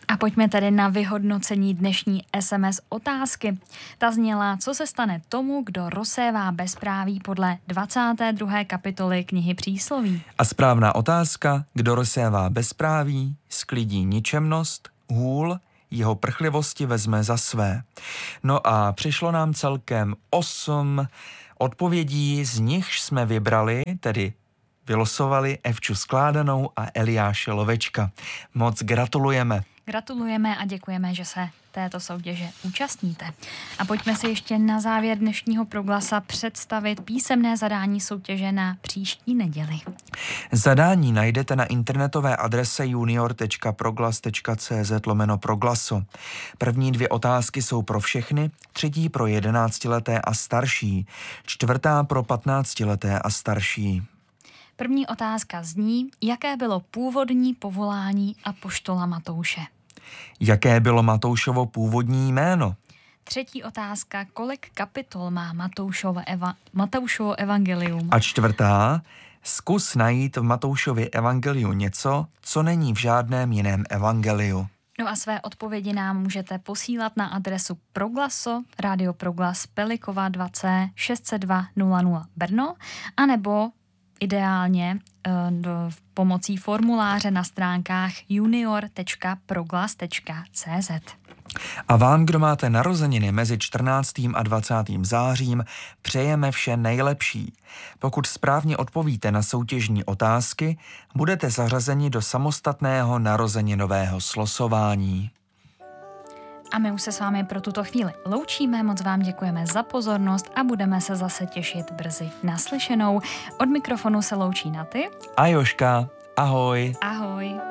A pojďme tedy na vyhodnocení dnešní SMS otázky. Ta zněla, co se stane tomu, kdo rozsévá bezpráví podle 22. kapitoly knihy Přísloví. A správná otázka, kdo rozsévá bezpráví, sklidí ničemnost, hůl, jeho prchlivosti vezme za své. No a přišlo nám celkem 8 odpovědí, z nichž jsme vybrali, tedy vylosovali Evču Skládanou a Eliáše Lovečka. Moc gratulujeme. Gratulujeme a děkujeme, že se této soutěže účastníte. A pojďme si ještě na závěr dnešního Proglasa představit písemné zadání soutěže na příští neděli. Zadání najdete na internetové adrese junior.proglas.cz/proglaso. První 2 otázky jsou pro všechny, 3. pro 11leté a starší, 4. pro 15leté a starší. První otázka zní, jaké bylo původní povolání apoštola Matouše. Jaké bylo Matoušovo původní jméno? 3. otázka, kolik kapitol má Matoušovo evangelium? A 4. zkus najít v Matoušově evangeliu něco, co není v žádném jiném evangeliu. No a své odpovědi nám můžete posílat na adresu Proglaso, Radio Proglas, Pelikova 2C 602 00 Brno, anebo ideálně pomocí formuláře na stránkách junior.proglas.cz. A vám, kdo máte narozeniny mezi 14. a 20. zářím, přejeme vše nejlepší. Pokud správně odpovíte na soutěžní otázky, budete zařazeni do samostatného narozeninového slosování. A my už se s vámi pro tuto chvíli loučíme, moc vám děkujeme za pozornost a budeme se zase těšit brzy naslyšenou. Od mikrofonu se loučí Naty a Jožka. Ahoj. Ahoj.